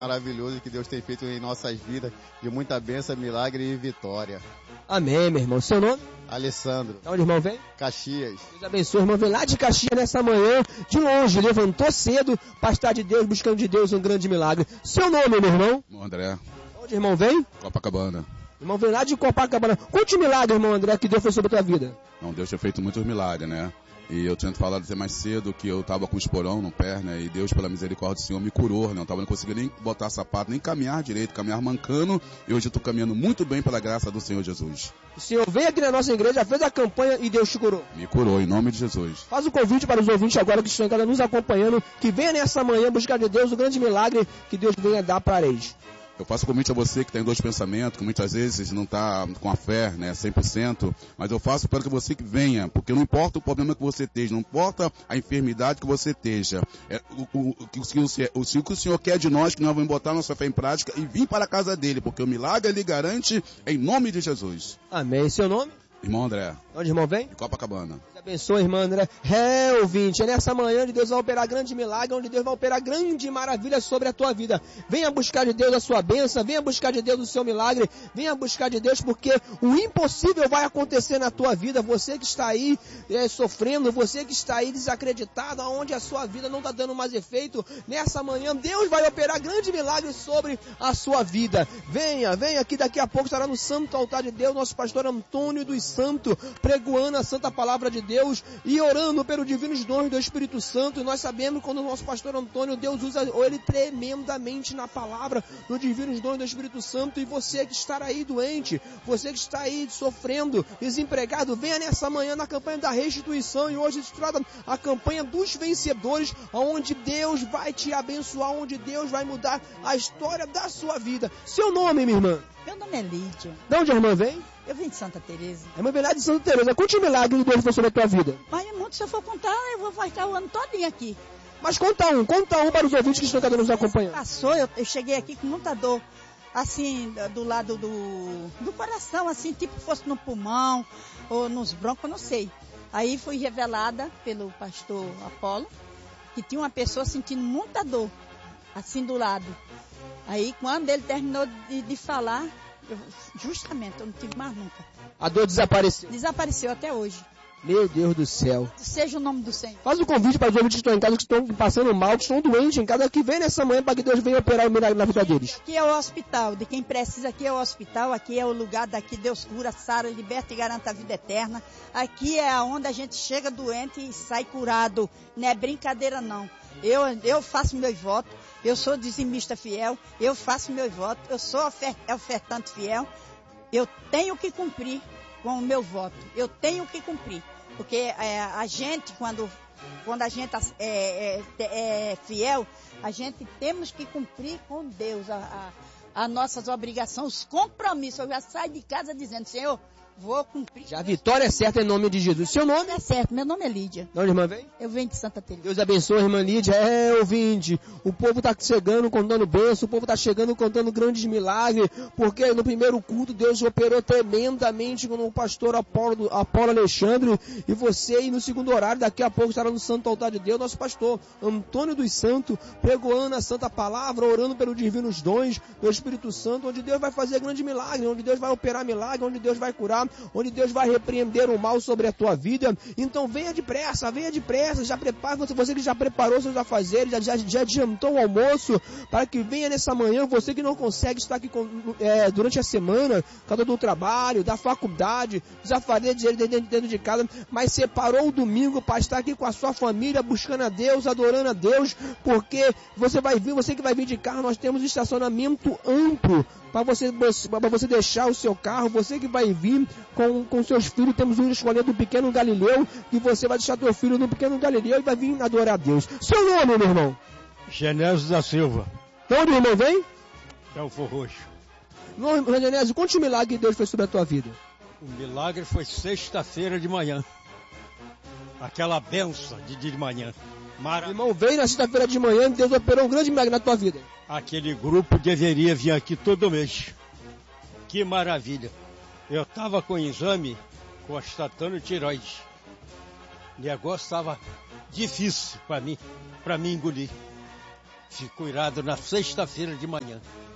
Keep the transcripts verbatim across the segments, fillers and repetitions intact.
maravilhoso que Deus tem feito em nossas vidas, de muita bênção, milagre e vitória. Amém, meu irmão. Seu nome? Alessandro. De onde, irmão, vem? Caxias. Deus abençoe, irmão. Vem lá de Caxias nessa manhã, de longe, levantou cedo para estar de Deus, buscando de Deus um grande milagre. Seu nome, meu irmão? André. De onde, irmão, vem? Copacabana. Irmão, vem lá de Copacabana. Conte o milagre, irmão André, que Deus fez sobre a tua vida. Não, Deus tinha feito muitos milagres, né? E eu tinha falado até mais cedo que eu tava com esporão no pé, né? E Deus, pela misericórdia do Senhor, me curou, né? Eu tava, não conseguia nem botar sapato, nem caminhar direito, caminhar mancando. E hoje eu tô caminhando muito bem pela graça do Senhor Jesus. O Senhor veio aqui na nossa igreja, fez a campanha e Deus te curou. Me curou, em nome de Jesus. Faz o convite para os ouvintes agora que estão em casa nos acompanhando, que venha nessa manhã buscar de Deus o grande milagre que Deus venha dar para eles. Eu faço convite a você que tem dois pensamentos, que muitas vezes não está com a fé, né, cem por cento, mas eu faço para que você que venha, porque não importa o problema que você esteja, não importa a enfermidade que você esteja, é, o, o, o, que o, o, o que o Senhor quer de nós, que nós vamos botar nossa fé em prática e vir para a casa dele, porque o milagre ele garante em nome de Jesus. Amém. Seu nome? Irmão André. Onde, irmão, vem? De Copacabana. Deus abençoe, irmão André. É, ouvinte, é nessa manhã onde Deus vai operar grande milagre, onde Deus vai operar grande maravilha sobre a tua vida. Venha buscar de Deus a sua bênção, venha buscar de Deus o seu milagre, venha buscar de Deus, porque o impossível vai acontecer na tua vida. Você que está aí é, sofrendo, você que está aí desacreditado, onde a sua vida não está dando mais efeito, nessa manhã Deus vai operar grande milagre sobre a sua vida. Venha, venha, que daqui a pouco estará no santo altar de Deus, nosso pastor Antônio dos Santos, pregoando a santa palavra de Deus e orando pelos divinos dons do Espírito Santo. E nós sabemos que quando o nosso pastor Antônio, Deus usa ele tremendamente na palavra, nos divinos dons do Espírito Santo. E você que está aí doente, você que está aí sofrendo, desempregado, venha nessa manhã na campanha da restituição. E hoje se trata a campanha dos vencedores, onde Deus vai te abençoar, onde Deus vai mudar a história da sua vida. Seu nome, minha irmã? Meu nome é Lídia. De onde a irmã vem? Eu vim de Santa Teresa. É uma verdade de Santa Teresa. Conte o milagre que Deus fez sobre a tua vida. Mas é muito, se eu for contar, eu vou ficar o ano todinho aqui. Mas conta um, conta um para os ouvintes que estão cada nos acompanhando. Passou, eu, eu cheguei aqui com muita dor, assim, do lado do, do coração, assim, tipo fosse no pulmão ou nos broncos, eu não sei. Aí fui revelada pelo pastor Apolo, que tinha uma pessoa sentindo muita dor, assim do lado. Aí quando ele terminou de, de falar, eu, justamente, eu não tive mais nunca. A dor desapareceu. Desapareceu até hoje. Meu Deus do céu. Seja o nome do Senhor. Faz um convite para os ouvintes que estão em casa, que estão passando mal, que estão doentes em casa, que vem nessa manhã para que Deus venha operar o milagre na vida deles. Aqui é o hospital, de quem precisa, aqui é o hospital, aqui é o lugar daqui, Deus cura, sara, liberta e garanta a vida eterna. Aqui é onde a gente chega doente e sai curado. Não é brincadeira não. Eu, eu faço meu voto, eu sou dizimista fiel, eu faço meu voto, eu sou ofertante fiel, eu tenho que cumprir com o meu voto, eu tenho que cumprir, porque é, a gente, quando, quando a gente é, é, é fiel, a gente temos que cumprir com Deus a, a, as nossas obrigações, os compromissos. Eu já saio de casa dizendo, Senhor, vou cumprir. Já a vitória é certa em nome de Jesus. Seu nome? É certo, meu nome é Lídia. De onde, irmã, vem? Eu venho de Santa Teresa. Deus abençoe, irmã Lídia. É, ouvinte, o povo está chegando contando bênção, o povo está chegando contando grandes milagres, porque no primeiro culto Deus operou tremendamente com o pastor Apolo, Apolo Alexandre, e você, e no segundo horário, daqui a pouco estará no santo altar de Deus, nosso pastor Antônio dos Santos, pregoando a santa palavra, orando pelos divinos dons do Espírito Santo, onde Deus vai fazer grande milagre, onde Deus vai operar milagre, onde Deus vai curar, onde Deus vai repreender o mal sobre a tua vida. Então venha depressa, venha depressa, já prepara, você, você que já preparou seus afazeres, já, já, já adiantou o almoço, para que venha nessa manhã, você que não consegue estar aqui com, é, durante a semana, por causa do trabalho, da faculdade, dos afazeres dentro, dentro de casa, mas separou o domingo para estar aqui com a sua família, buscando a Deus, adorando a Deus, porque você vai vir, você que vai vir de carro, nós temos estacionamento amplo, para você, para você deixar o seu carro, você que vai vir com, com seus filhos, temos um escolhendo do pequeno Galileu, e você vai deixar teu filho no pequeno Galileu e vai vir adorar a Deus. Seu nome, meu irmão? Genésio da Silva. De onde o irmão vem? Belfor Roxo. Irmão Genésio, conte o milagre que Deus fez sobre a tua vida. O milagre foi sexta-feira de manhã. Aquela benção de dia de manhã. Mara... Irmão, veio na sexta-feira de manhã e Deus operou um grande milagre na tua vida. Aquele grupo deveria vir aqui todo mês. Que maravilha. Eu estava com exame constatando tireoide. O negócio estava difícil para mim, para mim engolir. Fico curado na sexta-feira de manhã.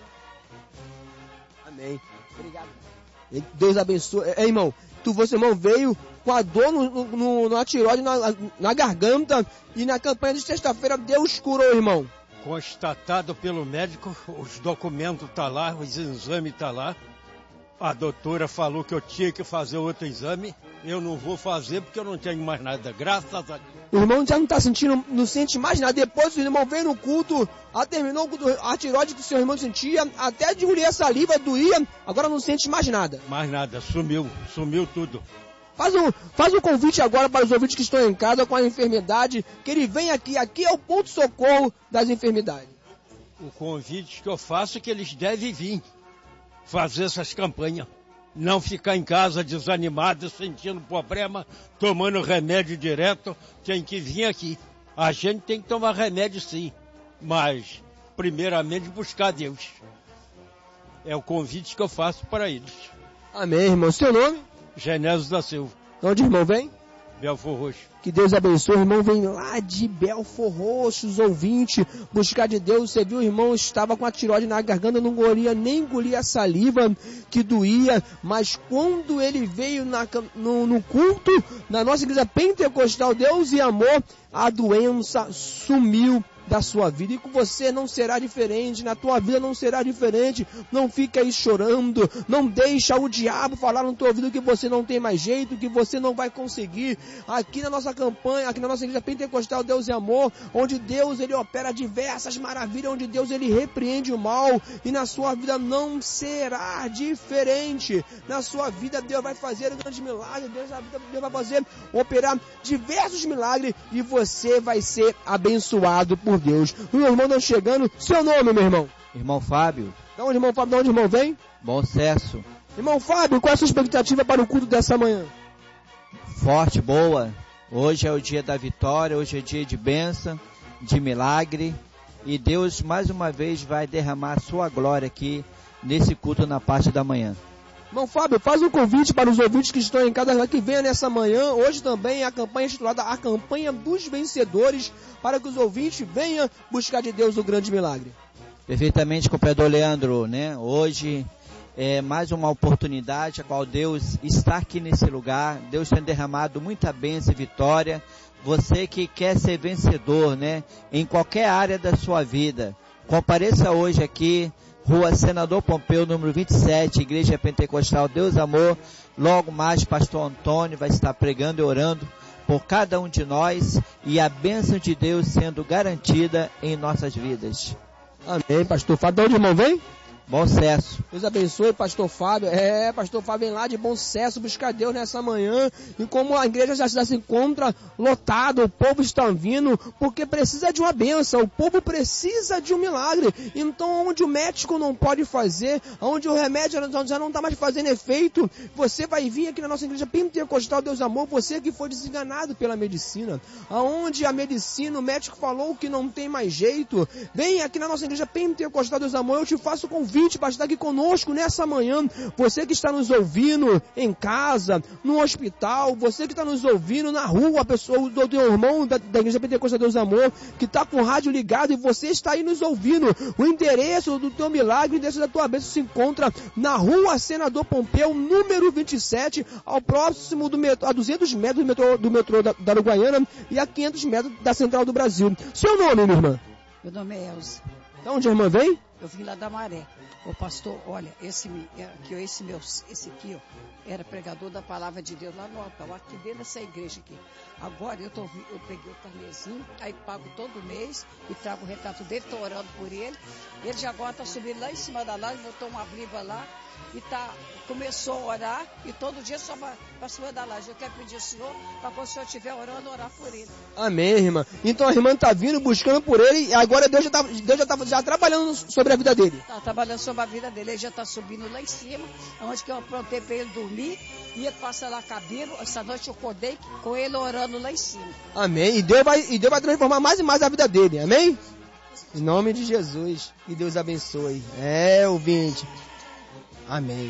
Amém. Obrigado. Deus abençoe. É, irmão, tu, você, irmão, veio com a dor no, no, na tireoide, na, na garganta, e na campanha de sexta-feira Deus curou, irmão. Constatado pelo médico, os documentos estão tá lá, os exames estão tá lá. A doutora falou que eu tinha que fazer outro exame. Eu não vou fazer porque eu não tenho mais nada, graças a Deus. O irmão já não está sentindo, não sente mais nada. Depois o irmão veio no culto, a terminou o culto, a tireoide que o seu irmão sentia, até de engolir a saliva, doía, agora não sente mais nada. Mais nada, sumiu, sumiu tudo. Faz um, faz um convite agora para os ouvintes que estão em casa com a enfermidade, que ele venha aqui, aqui é o ponto de socorro das enfermidades. O convite que eu faço é que eles devem vir fazer essas campanhas. Não ficar em casa desanimado, sentindo problema, tomando remédio direto, tem que vir aqui. A gente tem que tomar remédio sim, mas primeiramente buscar Deus. É o convite que eu faço para eles. Amém, irmão. Seu nome? Genésio da Silva. De onde, irmão, vem? Belfor Roxo. Que Deus abençoe, o irmão vem lá de Belfor Roxo, os ouvintes, buscar de Deus. Você viu, o irmão estava com a tireoide na garganta, não engolia nem engolia a saliva, que doía, mas quando ele veio na, no, no culto, na nossa igreja pentecostal, Deus e amor, a doença sumiu da sua vida, e com você não será diferente, na tua vida não será diferente. Não fica aí chorando, não deixa o diabo falar no teu ouvido que você não tem mais jeito, que você não vai conseguir. Aqui na nossa campanha, aqui na nossa igreja pentecostal Deus e Amor, onde Deus ele opera diversas maravilhas, onde Deus ele repreende o mal, e na sua vida não será diferente. Na sua vida Deus vai fazer um grande milagre, Deus, Deus vai fazer, operar diversos milagres, e você vai ser abençoado por Deus. O meu irmão não chegando. Seu nome, meu irmão? Irmão Fábio. De onde, irmão Fábio? De onde, irmão, vem? Bom sucesso. Irmão Fábio, qual é a sua expectativa para o culto dessa manhã? Forte, boa. Hoje é o dia da vitória, hoje é dia de bênção, de milagre. E Deus, mais uma vez, vai derramar a sua glória aqui, nesse culto, na parte da manhã. Irmão Fábio, faz um convite para os ouvintes que estão em casa, que venham nessa manhã. Hoje também a campanha intitulada A Campanha dos Vencedores, para que os ouvintes venham buscar de Deus o grande milagre. Perfeitamente, companheiro Leandro, né? Hoje é mais uma oportunidade a qual Deus está aqui nesse lugar. Deus tem derramado muita bênção e vitória. Você que quer ser vencedor, né? Em qualquer área da sua vida, compareça hoje aqui, Rua Senador Pompeu, número vinte e sete, Igreja Pentecostal Deus Amor. Logo mais, pastor Antônio vai estar pregando e orando por cada um de nós, e a bênção de Deus sendo garantida em nossas vidas. Amém, pastor Fábio. De onde, irmão, vem? Bom sucesso. Deus abençoe, pastor Fábio. É, pastor Fábio vem lá de bom sucesso buscar Deus nessa manhã. E como a igreja já, já se encontra lotada, o povo está vindo, porque precisa de uma bênção, o povo precisa de um milagre. Então, onde o médico não pode fazer, onde o remédio já não está mais fazendo efeito, você vai vir aqui na nossa igreja pentecostal Deus Amor, você que foi desenganado pela medicina, aonde a medicina, o médico falou que não tem mais jeito, vem aqui na nossa igreja pentecostal Deus Amor. Eu te faço convite para estar aqui conosco nessa manhã. Você que está nos ouvindo em casa, no hospital, você que está nos ouvindo na rua, a pessoa do teu irmão da, da Igreja Pentecostal Deus Amor, que está com o rádio ligado, e você está aí nos ouvindo. O endereço do teu milagre, o endereço da tua bênção se encontra na Rua Senador Pompeu, número vinte e sete, ao próximo do metrô, a duzentos metros do metrô, do metrô da, da Uruguaiana, e a quinhentos metros da Central do Brasil. Seu nome, minha irmã? Meu nome é Elza. De onde a irmã vem? Eu vim lá da Maré. Ô pastor, olha, esse, aqui, esse, meu, esse aqui, ó, era pregador da palavra de Deus lá no altar, aqui dentro dessa igreja aqui. Agora eu, tô, eu peguei o carnezinho, aí pago todo mês e trago o retrato dele, estou orando por ele. Ele já agora está subindo lá em cima da laje, botou uma briga lá e tá, começou a orar, e todo dia só para cima da laje. Eu quero pedir ao Senhor, para quando o Senhor estiver orando, orar por ele. Amém, irmã. Então a irmã está vindo, buscando por ele, e agora Deus já está Deus já tá, já trabalhando sobre a vida dele. Está trabalhando sobre a vida dele, ele já está subindo lá em cima, onde que eu aprontei para ele dormir, ia passar lá cabelo. Essa noite eu acordei com ele orando lá em cima. Amém. E Deus vai, e Deus vai transformar mais e mais a vida dele. Amém? Em nome de Jesus. Que Deus abençoe. É, ouvinte. Amém.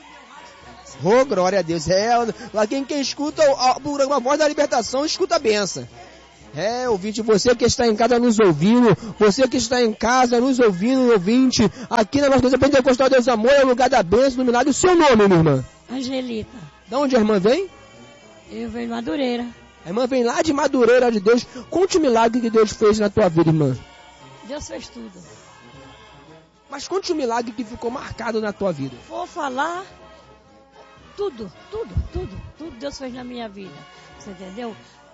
Oh, glória a Deus. É, lá quem, quem escuta o programa Voz da Libertação, escuta a benção. É, ouvinte, você que está em casa nos ouvindo, você que está em casa nos ouvindo, ouvinte, aqui na nossa igreja Pentecostal Deus Amor é o lugar da bênção, do milagre. O seu nome, minha irmã? Angelita. De onde a irmã vem? Eu venho de Madureira. A irmã vem lá de Madureira de Deus. Conte o milagre que Deus fez na tua vida, irmã. Deus fez tudo. Mas conte o milagre que ficou marcado na tua vida. Vou falar tudo, tudo, tudo, tudo Deus fez na minha vida. Você entendeu?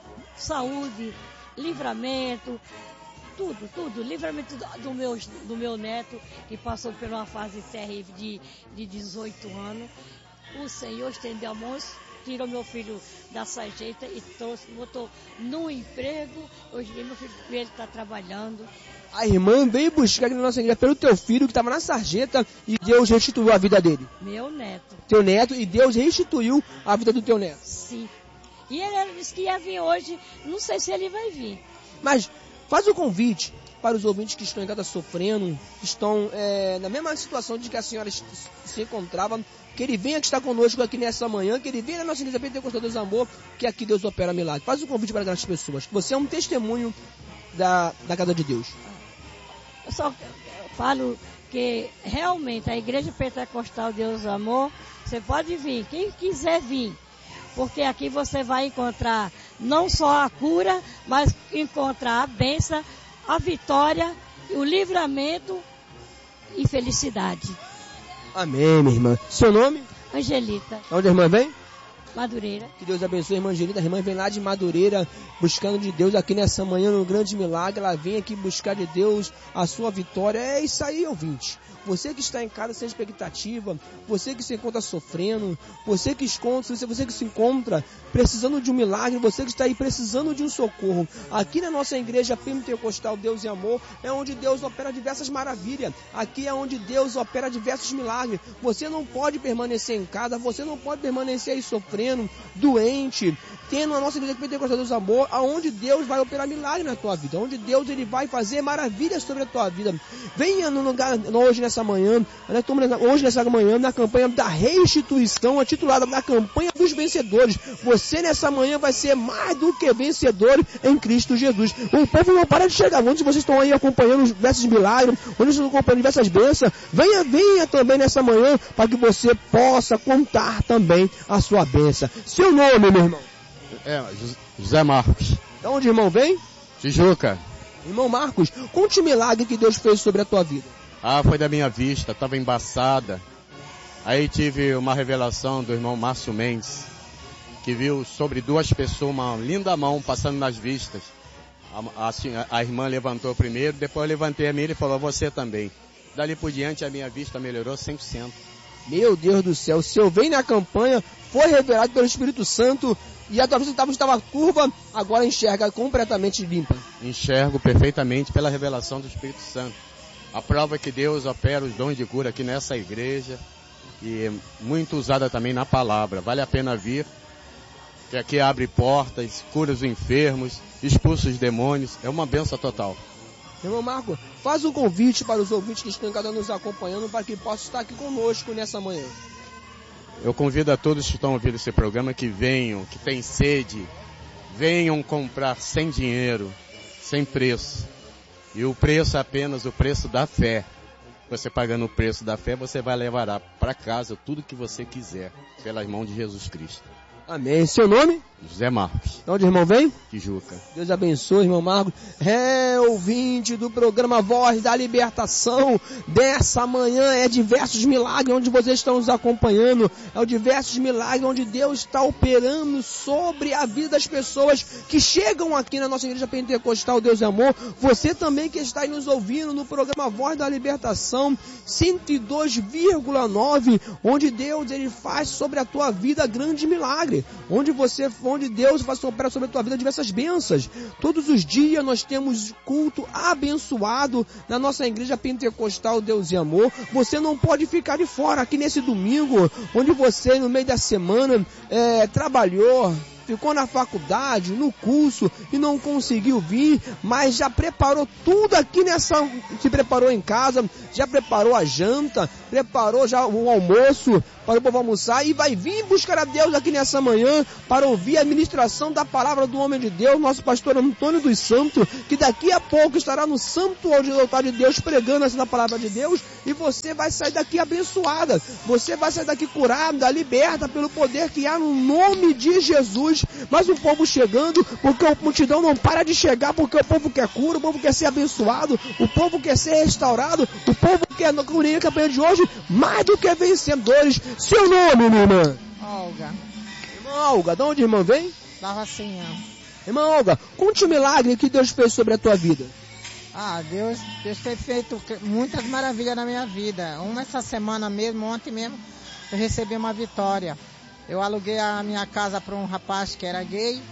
Saúde, livramento, tudo, tudo. Livramento do meu, do meu neto, que passou por uma fase terrível de, de dezoito anos. O Senhor estendeu a mão, tirou meu filho da sarjeta e trouxe, botou no emprego. Hoje meu filho ele está trabalhando. A irmã veio buscar aqui na nossa igreja pelo teu filho que estava na sarjeta e Deus restituiu a vida dele. Meu neto. Teu neto, e Deus restituiu a vida do teu neto. Sim. E ele, ele disse que ia vir hoje, não sei se ele vai vir. Mas faz o convite para os ouvintes que estão em casa sofrendo, que estão é, na mesma situação de que a senhora se encontrava, que ele venha que está conosco aqui nessa manhã, que ele venha na nossa igreja Pentecostal Deus Amor, que aqui Deus opera milagre. Faz o convite para aquelas pessoas, que você é um testemunho da, da casa de Deus. Eu só falo que realmente a igreja Pentecostal Deus Amor, você pode vir, quem quiser vir. Porque aqui você vai encontrar não só a cura, mas encontrar a bênção, a vitória, o livramento e felicidade. Amém, minha irmã. Seu nome? Angelita. Onde a irmã vem? Madureira. Que Deus abençoe a irmã Angelita. A irmã vem lá de Madureira, buscando de Deus aqui nessa manhã, no grande milagre. Ela vem aqui buscar de Deus a sua vitória. É isso aí, ouvinte. Você que está em casa sem expectativa, você que se encontra sofrendo, você que, encontra, você que se encontra precisando de um milagre, você que está aí precisando de um socorro. Aqui na nossa igreja Pentecostal Deus e Amor é onde Deus opera diversas maravilhas. Aqui é onde Deus opera diversos milagres. Você não pode permanecer em casa, você não pode permanecer aí sofrendo, doente, tendo a nossa igreja Pentecostal Deus e Amor, aonde Deus vai operar milagre na tua vida, onde Deus ele vai fazer maravilhas sobre a tua vida. Venha no lugar hoje nessa Essa manhã, hoje nessa manhã, na campanha da restituição, a titulada da campanha dos vencedores. Você nessa manhã vai ser mais do que vencedor em Cristo Jesus. O povo não para de chegar. Onde vocês estão aí acompanhando diversos milagres, onde vocês estão acompanhando diversas bênçãos, venha, venha também nessa manhã para que você possa contar também a sua bênção. Seu nome, meu irmão? É, José Marcos. De onde, irmão, vem? Tijuca. Irmão Marcos, conte o milagre que Deus fez sobre a tua vida. Ah, foi da minha vista, estava embaçada. Aí tive uma revelação do irmão Márcio Mendes, que viu sobre duas pessoas uma linda mão passando nas vistas. A, a, a irmã levantou primeiro, depois eu levantei a minha e ele falou, você também. Dali por diante a minha vista melhorou cem por cento. Meu Deus do céu, o Senhor vem na campanha, foi revelado pelo Espírito Santo e a tua vista estava curva, agora enxerga completamente limpa. Enxergo perfeitamente pela revelação do Espírito Santo. A prova é que Deus opera os dons de cura aqui nessa igreja e é muito usada também na palavra. Vale a pena vir, que aqui abre portas, cura os enfermos, expulsa os demônios. É uma bênção total. Irmão Marco, faz um convite para os ouvintes que estão em casa nos acompanhando para que possam estar aqui conosco nessa manhã. Eu convido a todos que estão ouvindo esse programa que venham, que têm sede, venham comprar sem dinheiro, sem preço. E o preço é apenas o preço da fé. Você pagando o preço da fé, você vai levar para casa tudo que você quiser, pelas mãos de Jesus Cristo. Amém. Seu nome? José Marcos. De onde, irmão, vem? Tijuca. Deus abençoe, irmão Marcos. É ouvinte do programa Voz da Libertação. Dessa manhã é diversos milagres onde vocês estão nos acompanhando. É o diversos milagres onde Deus está operando sobre a vida das pessoas que chegam aqui na nossa igreja Pentecostal Deus é Amor. Você também que está aí nos ouvindo no programa Voz da Libertação cento e dois vírgula nove, onde Deus ele faz sobre a tua vida grande milagre. Onde você, onde Deus vai operar sobre a tua vida diversas bênçãos. Todos os dias nós temos culto abençoado na nossa igreja Pentecostal Deus e Amor. Você não pode ficar de fora aqui nesse domingo, onde você no meio da semana é, trabalhou, ficou na faculdade, no curso e não conseguiu vir, mas já preparou tudo aqui nessa, se preparou em casa, já preparou a janta, preparou já o almoço para o povo almoçar e vai vir buscar a Deus aqui nessa manhã para ouvir a ministração da palavra do homem de Deus, nosso pastor Antônio dos Santos, que daqui a pouco estará no santo altar de Deus pregando essa palavra de Deus, e você vai sair daqui abençoada, você vai sair daqui curada, liberta pelo poder que há no nome de Jesus. Mas o povo chegando, porque a multidão não para de chegar, porque o povo quer cura, o povo quer ser abençoado, o povo quer ser restaurado, o povo quer, na campanha de hoje, mais do que vencedores. Seu nome, minha irmã? Olga. Irmã Olga, de onde a irmã vem? Da Rocinha. Irmã Olga, conte o milagre que Deus fez sobre a tua vida. Ah, Deus, Deus tem feito muitas maravilhas na minha vida. Uma essa semana mesmo, ontem mesmo, eu recebi uma vitória. Eu aluguei a minha casa para um rapaz que era gay,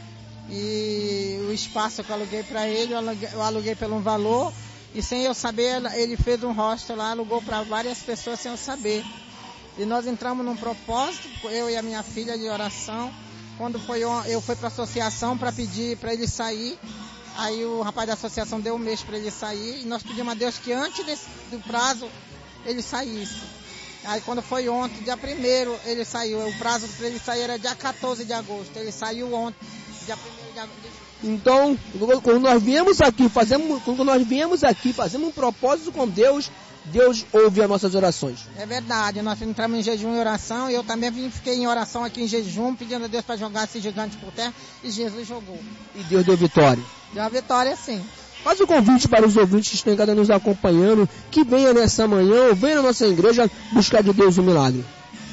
e o espaço que eu aluguei para ele, eu aluguei, eu aluguei por um valor, e sem eu saber, ele fez um hostel lá, alugou para várias pessoas sem eu saber. E nós entramos num propósito, eu e a minha filha, de oração. Quando foi, eu fui para a associação para pedir para ele sair, aí o rapaz da associação deu um mês para ele sair, e nós pedimos a Deus que antes desse, do prazo ele saísse. Aí quando foi ontem, dia primeiro, ele saiu. O prazo para ele sair era dia quatorze de agosto. Ele saiu ontem, dia primeiro de agosto. Então, quando nós viemos aqui, fazemos, quando nós viemos aqui, fazemos um propósito com Deus, Deus ouve as nossas orações. É verdade, nós entramos em jejum e oração, e eu também fiquei em oração aqui em jejum, pedindo a Deus para jogar esse gigante por terra, e Jesus jogou. E Deus deu vitória. Deu a vitória, sim. Faz o convite para os ouvintes que estão em casa nos acompanhando, que venham nessa manhã, ou venham na nossa igreja buscar de Deus o milagre.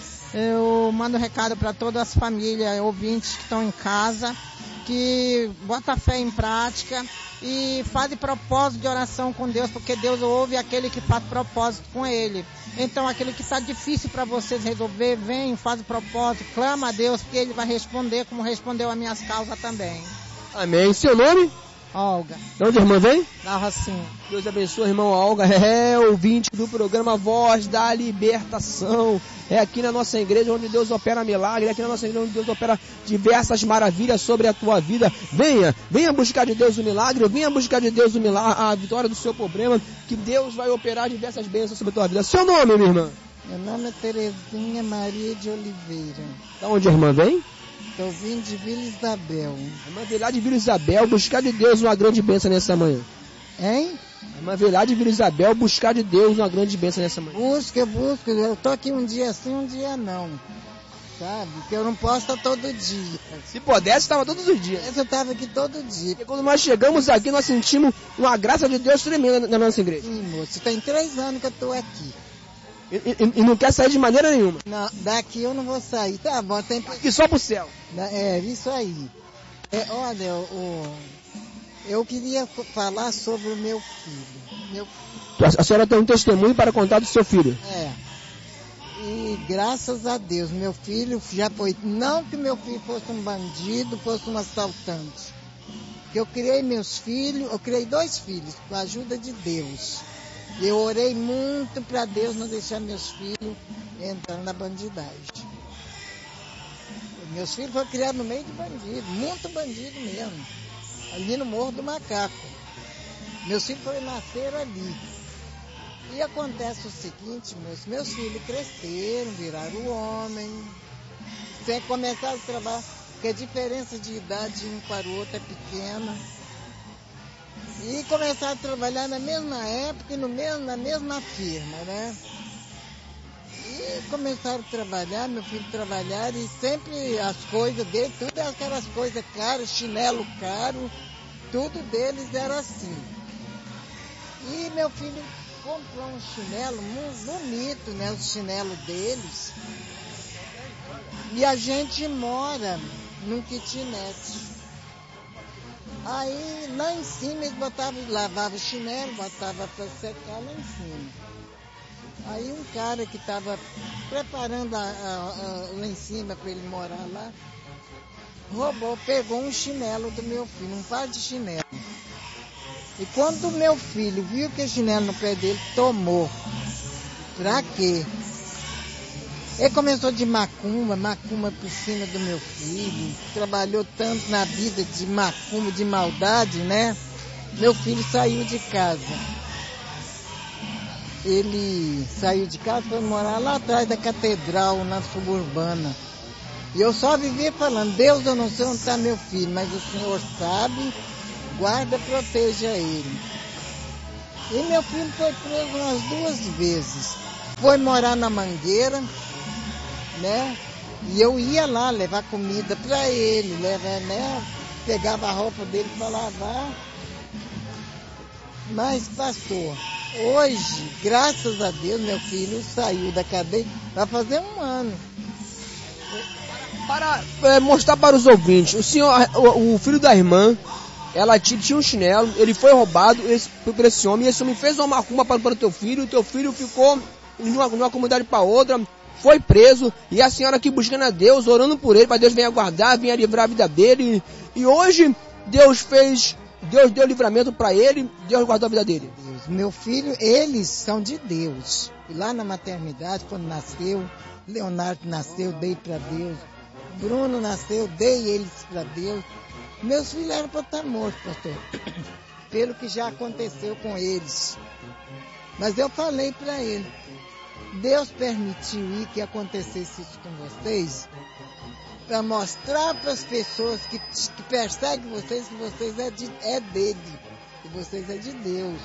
Eu mando um recado para todas as famílias, ouvintes que estão em casa, que bota a fé em prática e faz propósito de oração com Deus, porque Deus ouve aquele que faz propósito com Ele. Então, aquele que está difícil para vocês resolver, vem, faz o propósito, clama a Deus, porque Ele vai responder, como respondeu as minhas causas também. Amém. Seu nome? Olga. De onde a irmã vem? Da Rocinha. Deus abençoe, irmão Olga. É ouvinte do programa Voz da Libertação. É aqui na nossa igreja onde Deus opera milagre. É aqui na nossa igreja onde Deus opera diversas maravilhas sobre a tua vida. Venha, venha buscar de Deus o milagre. Venha buscar de Deus o milagre, a vitória do seu problema. Que Deus vai operar diversas bênçãos sobre a tua vida. Seu nome, minha irmã? Meu nome é Terezinha Maria de Oliveira. Da onde a irmã vem? Estou vindo de Vila Isabel. A irmã veio lá de Vila Isabel buscar de Deus uma grande bênção nessa manhã. Hein? A irmã veio lá de Vila Isabel buscar de Deus uma grande bênção nessa manhã. Busca, busca. Eu tô aqui um dia sim, um dia não. Sabe? Porque eu não posso estar todo dia. Se pudesse, estava todos os dias. Eu estava aqui todo dia. Porque quando nós chegamos aqui, nós sentimos uma graça de Deus tremenda na nossa igreja. Sim, moço. Tem três anos que eu estou aqui. E, e, e não quer sair de maneira nenhuma. Não, daqui eu não vou sair. Tá bom, tem... Aqui só pro céu. É, isso aí. É, olha, o, eu queria falar sobre o meu filho. Meu... A senhora tem um testemunho para contar do seu filho. É. E graças a Deus, meu filho já foi... Não que meu filho fosse um bandido, fosse um assaltante. Porque eu criei meus filhos, eu criei dois filhos, com a ajuda de Deus. Eu orei muito para Deus não deixar meus filhos entrando na bandidagem. Meus filhos foram criados no meio de bandido, muito bandido mesmo, ali no Morro do Macaco. Meus filhos foram nasceram ali. E acontece o seguinte, meus, meus filhos cresceram, viraram homem, sem começar a trabalhar, porque a diferença de idade de um para o outro é pequena. E começaram a trabalhar na mesma época e no mesmo, na mesma firma, né? E começaram a trabalhar, meu filho trabalhar, e sempre as coisas dele, tudo aquelas coisas caras, chinelo caro, tudo deles era assim. E meu filho comprou um chinelo muito bonito, né? O chinelo deles. E a gente mora num kitnet. Aí lá em cima eles botavam, lavavam o chinelo, botavam para secar lá em cima. Aí um cara que estava preparando a, a, a, lá em cima para ele morar lá, roubou, pegou um chinelo do meu filho, um par de chinelo. E quando o meu filho viu que o chinelo no pé dele, tomou. Pra quê? Ele começou de macumba, macumba por cima do meu filho, trabalhou tanto na vida de macumba, de maldade, né? Meu filho saiu de casa. Ele saiu de casa para morar lá atrás da catedral, na suburbana. E eu só vivia falando, Deus, eu não sei onde está meu filho, mas o Senhor sabe, guarda, proteja ele. E meu filho foi preso umas duas vezes. Foi morar na Mangueira, né? E eu ia lá levar comida para ele, levar, né? Pegava a roupa dele para lavar. Mas, pastor, hoje, graças a Deus, meu filho saiu da cadeia, vai fazer um ano. Para é, mostrar para os ouvintes, o senhor, o, o filho da irmã, ela tinha um chinelo, ele foi roubado esse, por esse homem, e esse homem fez uma macumba para, para o teu filho, o teu filho ficou numa, numa comunidade para outra, foi preso, e a senhora aqui buscando a Deus, orando por ele, para Deus venha guardar, venha livrar a vida dele, e hoje Deus fez, Deus deu livramento para ele, Deus guardou a vida dele. Deus, meu filho, eles são de Deus, e lá na maternidade, quando nasceu, Leonardo nasceu, dei para Deus, Bruno nasceu, dei eles para Deus. Meus filhos eram para estar mortos, pastor, pelo que já aconteceu com eles. Mas eu falei para ele, Deus permitiu ir que acontecesse isso com vocês, para mostrar para as pessoas que, que perseguem vocês que vocês é, de, é dele, que vocês é de Deus.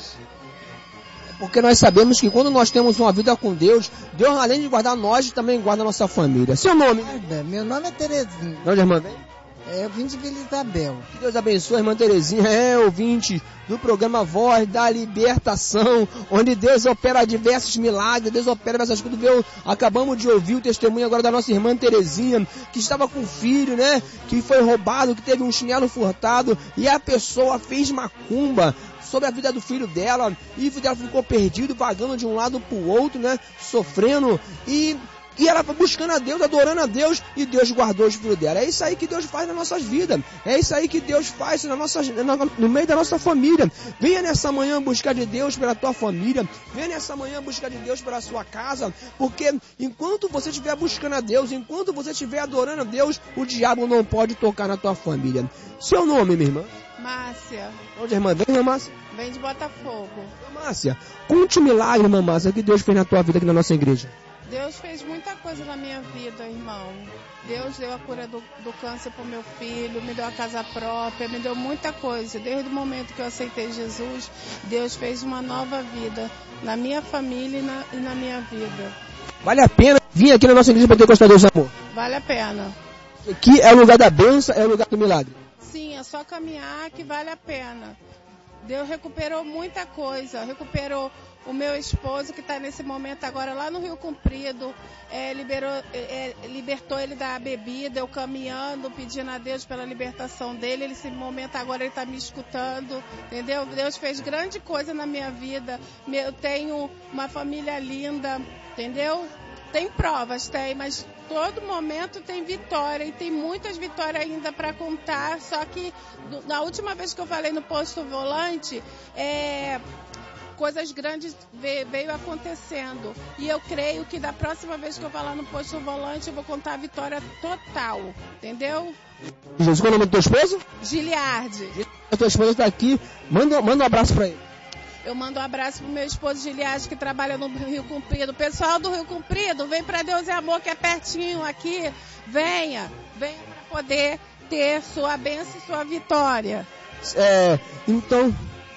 Porque nós sabemos que quando nós temos uma vida com Deus, Deus, além de guardar nós, também guarda a nossa família. Seu nome? Meu nome é Terezinha. De onde a irmã vem? É, eu vim de Vila Isabel. Que Deus abençoe a irmã Terezinha, é ouvinte do programa Voz da Libertação, onde Deus opera diversos milagres, Deus opera diversas coisas. Viu? Acabamos de ouvir o testemunho agora da nossa irmã Terezinha, que estava com um filho, né? Que foi roubado, que teve um chinelo furtado, e a pessoa fez macumba sobre a vida do filho dela, e o filho dela ficou perdido, vagando de um lado para o outro, né? Sofrendo, e... E ela foi buscando a Deus, adorando a Deus, e Deus guardou os filhos dela. É isso aí que Deus faz nas nossas vidas. É isso aí que Deus faz na nossa, no meio da nossa família. Venha nessa manhã buscar de Deus pela tua família. Venha nessa manhã buscar de Deus pela sua casa. Porque enquanto você estiver buscando a Deus, enquanto você estiver adorando a Deus, o diabo não pode tocar na tua família. Seu nome, minha irmã? Márcia. Onde a irmã vem, irmã Márcia? Vem de Botafogo. Irmã Márcia, conte o milagre, irmã Márcia, que Deus fez na tua vida aqui na nossa igreja. Deus fez muita coisa na minha vida, irmão. Deus deu a cura do, do câncer para o meu filho, me deu a casa própria, me deu muita coisa. Desde o momento que eu aceitei Jesus, Deus fez uma nova vida na minha família e na, e na minha vida. Vale a pena vir aqui na nossa igreja para ter gostado de Deus, amor? Vale a pena. Aqui é o lugar da bênção, é o lugar do milagre. Sim, é só caminhar que vale a pena. Deus recuperou muita coisa, recuperou o meu esposo que está nesse momento agora lá no Rio Comprido, é, liberou, é, libertou ele da bebida, eu caminhando, pedindo a Deus pela libertação dele. Nesse momento agora ele está me escutando, entendeu? Deus fez grande coisa na minha vida, eu tenho uma família linda, entendeu? Tem provas, tem, mas todo momento tem vitória, e tem muitas vitórias ainda para contar, só que na última vez que eu falei no Posto Volante, é... coisas grandes veio acontecendo. E eu creio que da próxima vez que eu falar no Posto Volante, eu vou contar a vitória total. Entendeu? Jesus, qual é o nome do teu esposo? Giliardi. A tua esposa está aqui. Manda, manda um abraço para ele. Eu mando um abraço pro meu esposo Giliardi, que trabalha no Rio Comprido. Pessoal do Rio Comprido, vem para Deus e Amor, que é pertinho aqui. Venha. Venha para poder ter sua bênção e sua vitória. É, então...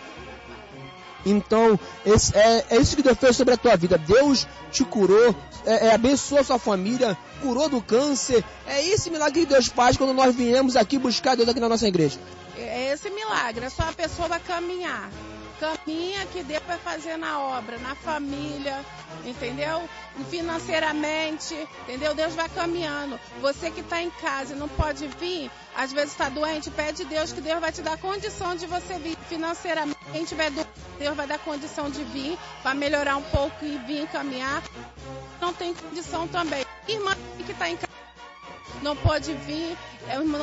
Então, esse, é, é isso que Deus fez sobre a tua vida. Deus te curou, é, é, abençoou a sua família, curou do câncer. É esse milagre que Deus faz quando nós viemos aqui buscar Deus aqui na nossa igreja. É esse milagre, é só a pessoa caminhar. Caminha que Deus vai fazer na obra, na família, entendeu? Financeiramente, entendeu? Deus vai caminhando. Você que está em casa e não pode vir, às vezes está doente, pede a Deus que Deus vai te dar condição de você vir financeiramente. Quem tiver doente, Deus vai dar condição de vir, para melhorar um pouco e vir caminhar. Não tem condição também. Irmã que está em casa não pode vir, é irmã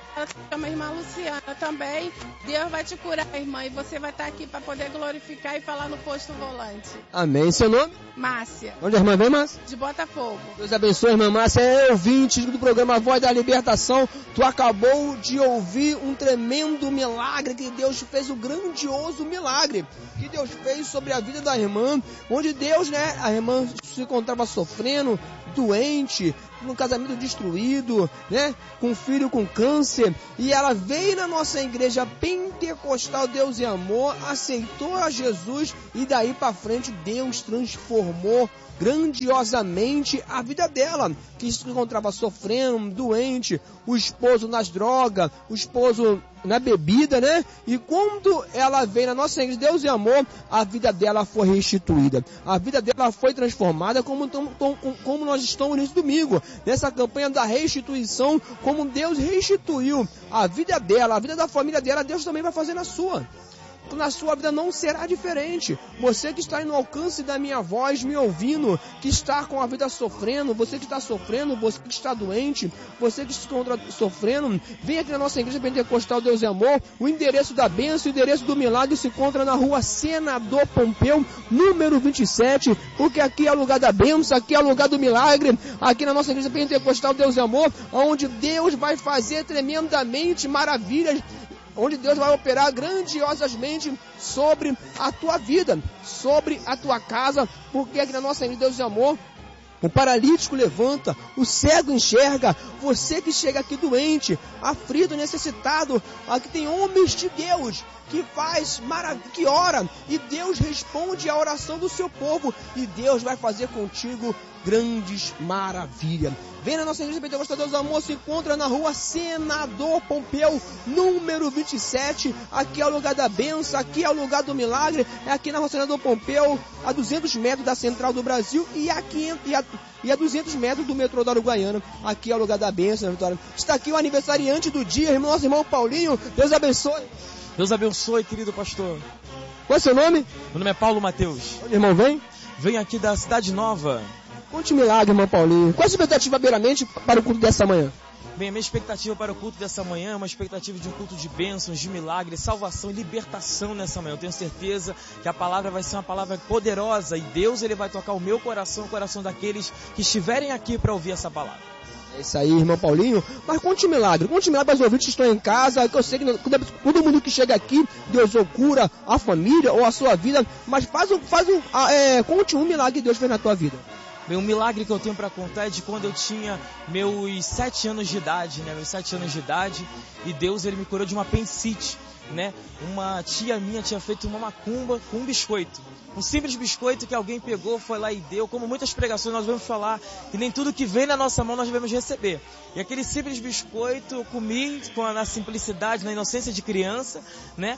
ela se chama Irmã Luciana também. Deus vai te curar, irmã, e você vai estar aqui para poder glorificar e falar no posto volante. Amém. Seu nome? Márcia. Onde a irmã vem, Márcia? De Botafogo. Deus abençoe, irmã Márcia. É ouvinte do programa Voz da Libertação. Tu acabou de ouvir um tremendo milagre que Deus fez, um grandioso milagre que Deus fez sobre a vida da irmã, onde Deus, né, a irmã se encontrava sofrendo, doente, num casamento destruído, né, com um filho com câncer, e ela veio na nossa igreja pentecostal Deus e Amor, aceitou a Jesus, e daí para frente Deus transformou grandiosamente a vida dela, que se encontrava sofrendo, doente, o esposo nas drogas, o esposo na bebida, né? E quando ela veio na nossa igreja, Deus e Amor, a vida dela foi restituída. A vida dela foi transformada, como, como nós estamos nesse domingo, nessa campanha da restituição, como Deus restituiu a vida dela, a vida da família dela, Deus também vai fazer na sua. Na sua vida não será diferente. Você que está aí no alcance da minha voz, me ouvindo, que está com a vida sofrendo, você que está sofrendo, você que está doente, você que está sofrendo, vem aqui na nossa igreja pentecostal Deus e Amor. O endereço da bênção, o endereço do milagre se encontra na rua Senador Pompeu, número vinte e sete, porque aqui é o lugar da bênção, aqui é o lugar do milagre, aqui na nossa igreja pentecostal Deus e Amor, onde Deus vai fazer tremendamente maravilhas, onde Deus vai operar grandiosamente sobre a tua vida, sobre a tua casa, porque aqui na nossa igreja Deus e Amor, o paralítico levanta, o cego enxerga, você que chega aqui doente, aflito, necessitado, aqui tem homens de Deus que faz maravilha, que ora, e Deus responde a oração do seu povo, e Deus vai fazer contigo grandes maravilhas. Vem na nossa igreja pentecostal Deus Amor, se encontra na rua Senador Pompeu, número vinte e sete, aqui é o lugar da bênção, aqui é o lugar do milagre, é aqui na rua Senador Pompeu, a duzentos metros da Central do Brasil, e aqui e a, e a duzentos metros do metrô da Uruguaiana, aqui é o lugar da bênção. Está aqui o aniversariante do dia, nosso irmão Paulinho, Deus abençoe. Deus abençoe, querido pastor. Qual é seu nome? Meu nome é Paulo Mateus. Onde, irmão, vem? Venho aqui da Cidade Nova. Conte milagre, irmão Paulinho. Qual a sua expectativa beiramente para o culto dessa manhã? Bem, a minha expectativa para o culto dessa manhã é uma expectativa de um culto de bênçãos, de milagres, salvação e libertação nessa manhã. Eu tenho certeza que a palavra vai ser uma palavra poderosa e Deus ele vai tocar o meu coração, o coração daqueles que estiverem aqui para ouvir essa palavra. É isso aí, irmão Paulinho. Mas conte milagre, conte milagre para os ouvintes que estão em casa, que eu sei que todo mundo que chega aqui, Deus ou cura a família ou a sua vida, mas faz um, faz um, é, conte um milagre que Deus fez na tua vida. Bem, um milagre que eu tenho para contar é de quando eu tinha meus sete anos de idade, né? Meus sete anos de idade, e Deus ele me curou de uma apendicite, né? Uma tia minha tinha feito uma macumba com um biscoito. Um simples biscoito que alguém pegou, foi lá e deu. Como muitas pregações nós vamos falar, que nem tudo que vem na nossa mão nós devemos receber. E aquele simples biscoito eu comi com a, na simplicidade, na inocência de criança, né?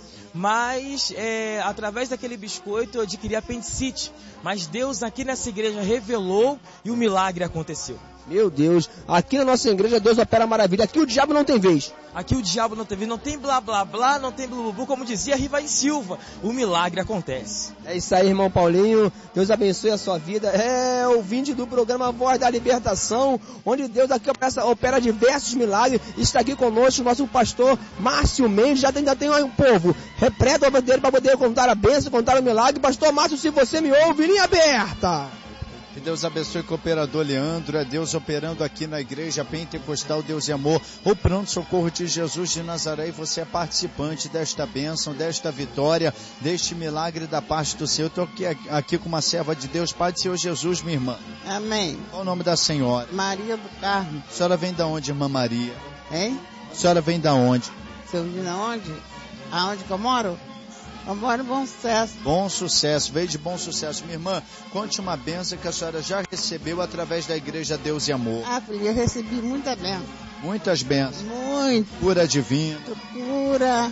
Mas é, através daquele biscoito eu adquiri apendicite. Mas Deus aqui nessa igreja revelou e o milagre aconteceu. Meu Deus, aqui na nossa igreja Deus opera maravilha. Aqui o diabo não tem vez. Aqui o diabo não tem vez, não tem blá blá blá, não tem blu, como dizia Riva e Silva. O milagre acontece. É isso aí, irmão Paulinho. Deus abençoe a sua vida. É ouvinte do programa Voz da Libertação, onde Deus aqui opera, opera diversos milagres. Está aqui conosco o nosso pastor Márcio Mendes. Já ainda tem um povo repleto dele para poder contar a bênção, contar o milagre. Pastor Márcio, se você me ouve, linha aberta. Que Deus abençoe com o operador Leandro, é Deus operando aqui na igreja pentecostal Deus e Amor, o pronto socorro de Jesus de Nazaré, e você é participante desta bênção, desta vitória, deste milagre da parte do Senhor. Estou aqui, aqui com uma serva de Deus, Pai do Senhor Jesus, minha irmã. Amém. Qual o nome da senhora? Maria do Carmo. A senhora vem da onde, irmã Maria? Hein? A senhora vem da onde? Você vem da onde? Aonde que eu moro? Eu moro em Bom Sucesso. Bom Sucesso, veio de Bom Sucesso. Minha irmã, conte uma bênção que a senhora já recebeu através da igreja Deus e Amor. Ah, filha, eu recebi muita bênção. Muitas bênçãos. Muito. Cura divina. Cura,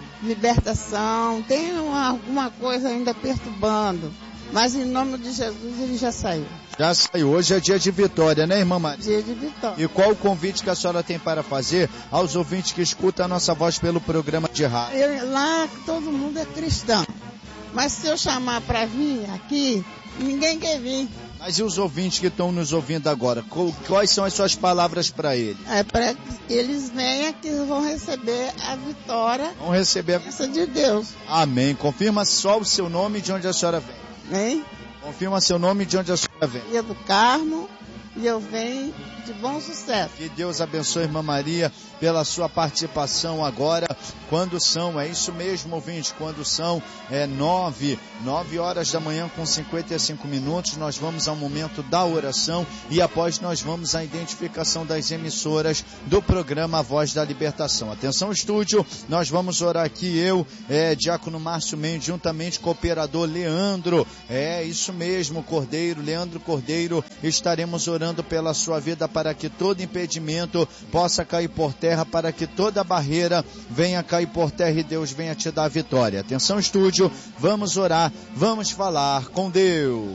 libertação. Tem uma, alguma coisa ainda perturbando. Mas em nome de Jesus ele já saiu. Já saiu. Hoje é dia de vitória, né, irmã Maria? Dia de vitória. E qual o convite que a senhora tem para fazer aos ouvintes que escutam a nossa voz pelo programa de rádio? Eu, lá todo mundo é cristão. Mas se eu chamar para vir aqui, ninguém quer vir. Mas e os ouvintes que estão nos ouvindo agora? Quais são as suas palavras para eles? É para que eles venham que vão receber a vitória. Vão receber a vitória de Deus. Amém. Confirma só o seu nome e de onde a senhora vem. Hein? Confirma seu nome e de onde a senhora vem. Maria do Carmo, e eu venho de Bom Sucesso. Que Deus abençoe, irmã Maria, pela sua participação agora. Quando são, é isso mesmo, ouvinte, quando são é, nove, nove horas da manhã com cinquenta e cinco minutos, nós vamos ao momento da oração e após nós vamos à identificação das emissoras do programa A Voz da Libertação. Atenção, estúdio, nós vamos orar aqui, eu, é, Diácono Márcio Mendes, juntamente com o operador Leandro, é isso mesmo, Cordeiro, Leandro Cordeiro, estaremos orando pela sua vida para que todo impedimento possa cair por terra, para que toda barreira venha cair por terra e Deus venha te dar a vitória. Atenção, estúdio, vamos orar, vamos falar com Deus.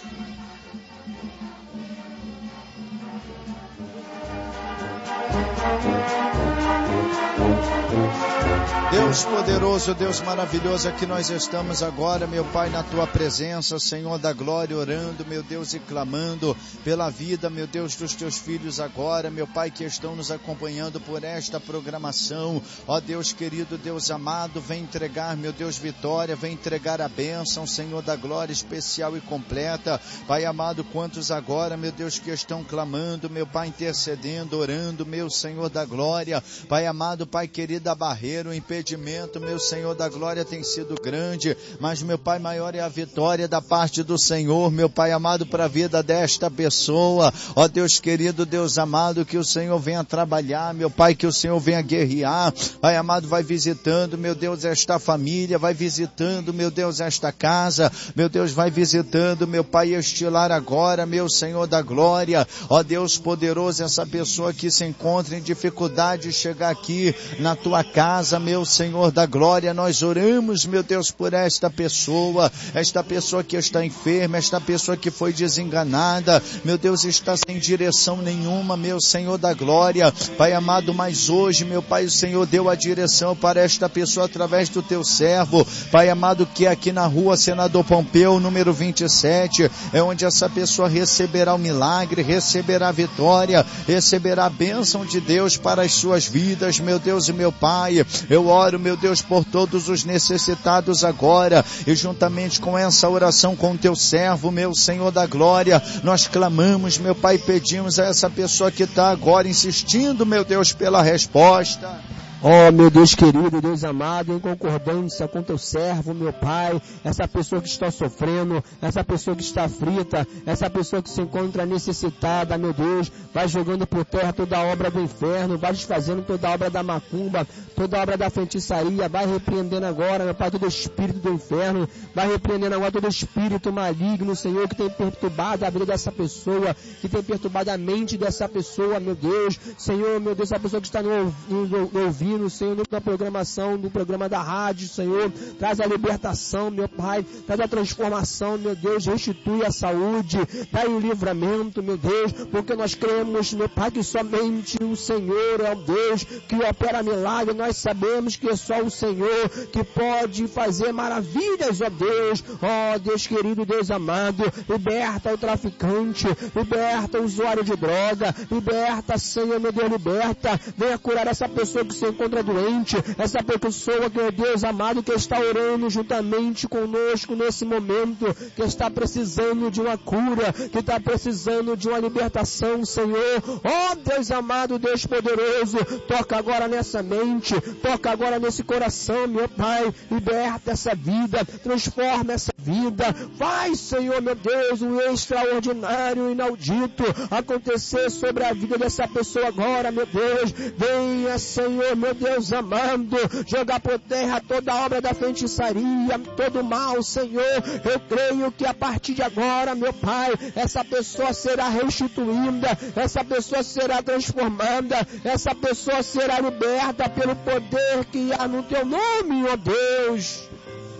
Deus poderoso, Deus maravilhoso, aqui nós estamos agora, meu Pai, na Tua presença, Senhor da glória, orando, meu Deus, e clamando pela vida, meu Deus, dos Teus filhos agora, meu Pai, que estão nos acompanhando por esta programação. Ó Deus querido, Deus amado, vem entregar, meu Deus, vitória, vem entregar a bênção, Senhor da glória, especial e completa. Pai amado, quantos agora, meu Deus, que estão clamando, meu Pai, intercedendo, orando, meu Senhor da glória. Pai amado, Pai querido, a barreira, o impedimento, meu Senhor da glória, tem sido grande, mas, meu Pai, maior é a vitória da parte do Senhor, meu Pai amado, para a vida desta pessoa. Ó Deus querido, Deus amado, que o Senhor venha trabalhar, meu Pai, que o Senhor venha guerrear. Pai amado, vai visitando, meu Deus, esta família, vai visitando, meu Deus, esta casa, meu Deus, vai visitando, meu Pai, este lar agora, meu Senhor da glória. Ó Deus poderoso, essa pessoa que se encontra em dificuldade de chegar aqui na Tua casa, meu Senhor da glória, nós oramos, meu Deus, por esta pessoa, esta pessoa que está enferma, esta pessoa que foi desenganada, meu Deus, está sem direção nenhuma, meu Senhor da glória. Pai amado, mas hoje, meu Pai, o Senhor deu a direção para esta pessoa através do Teu servo, Pai amado, que aqui na rua Senador Pompeu, número vinte e sete, é onde essa pessoa receberá o milagre, receberá a vitória, receberá a bênção de Deus para as suas vidas, meu Deus e meu Pai. Eu oro, meu Deus, por todos os necessitados agora, e juntamente com essa oração com o Teu servo, meu Senhor da glória, nós clamamos, meu Pai, pedimos a essa pessoa que está agora insistindo, meu Deus, pela resposta. Ó, oh, meu Deus querido, Deus amado, em concordância com Teu servo, meu Pai, essa pessoa que está sofrendo, essa pessoa que está aflita, essa pessoa que se encontra necessitada, meu Deus, vai jogando por terra toda a obra do inferno, vai desfazendo toda a obra da macumba, toda a obra da feitiçaria, vai repreendendo agora, meu Pai, todo o espírito do inferno, vai repreendendo agora todo o espírito maligno, Senhor, que tem perturbado a vida dessa pessoa, que tem perturbado a mente dessa pessoa, meu Deus, Senhor, meu Deus, essa pessoa que está no, no, no ouvido, Senhor, na programação do programa da rádio, Senhor, traz a libertação, meu Pai, traz a transformação, meu Deus, restitui a saúde, dá o livramento, meu Deus, porque nós cremos, meu Pai, que somente o Senhor é o Deus que opera milagre, nós sabemos que é só o Senhor que pode fazer maravilhas, ó Deus, ó Deus querido, Deus amado, liberta o traficante, liberta o usuário de droga, liberta, Senhor, meu Deus, liberta, venha curar essa pessoa que se encontra doente, essa pessoa que é Deus amado, que está orando juntamente conosco nesse momento, que está precisando de uma cura, que está precisando de uma libertação, Senhor. Ó Deus amado, Deus poderoso, toca agora nessa mente, toca agora nesse coração, meu Pai, liberta essa vida, transforma essa vida, faz, Senhor, meu Deus, o extraordinário, o inaudito acontecer sobre a vida dessa pessoa agora, meu Deus. Venha, Senhor, meu Deus amado, jogar por terra toda a obra da feitiçaria, todo o mal, Senhor. Eu creio que a partir de agora, meu Pai, essa pessoa será restituída, essa pessoa será transformada, essa pessoa será liberta pelo poder que há no Teu nome, ó Deus.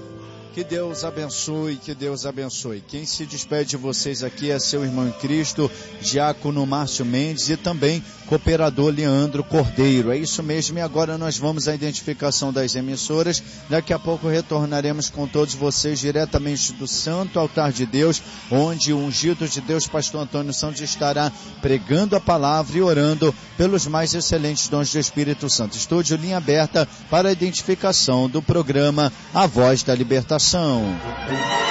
Que Deus abençoe, que Deus abençoe. Quem se despede de vocês aqui é seu irmão em Cristo, Diácono Márcio Mendes, e também cooperador Leandro Cordeiro. É isso mesmo, e agora nós vamos à identificação das emissoras. Daqui a pouco retornaremos com todos vocês diretamente do Santo Altar de Deus, onde o ungido de Deus, pastor Antônio Santos, estará pregando a palavra e orando pelos mais excelentes dons do Espírito Santo. Estúdio linha aberta para a identificação do programa A Voz da Libertação.